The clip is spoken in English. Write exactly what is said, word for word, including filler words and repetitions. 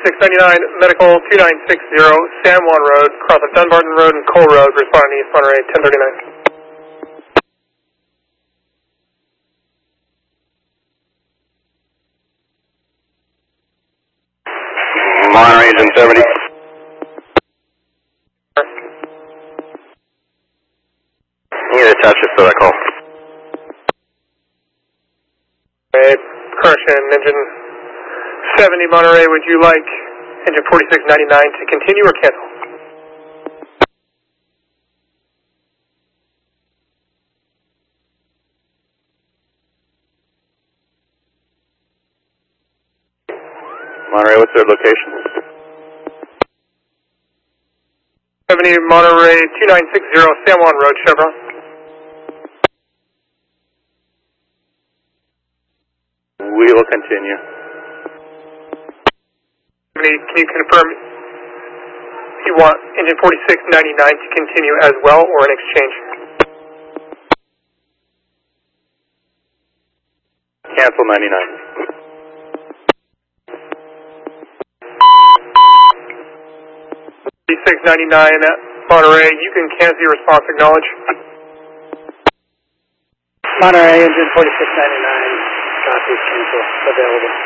forty-six ninety-nine, medical two nine six zero, San Juan Road, cross of Dunbarton Road and Cole Road, responding to East Monterey, ten thirty-nine. Monterey, engine seventy. You need to attach this to that call. Okay, correction, engine seventy Monterey, would you like engine forty-six ninety-nine to continue or cancel? Monterey, what's their location? seventy Monterey, two nine six zero, San Juan Road, Chevron. We will continue. Can you confirm you want engine forty-six ninety-nine to continue as well or an exchange? Cancel ninety-nine. forty-six ninety-nine Monterey, you can cancel your response, acknowledge. Monterey, engine forty-six ninety-nine, copy, cancel, available.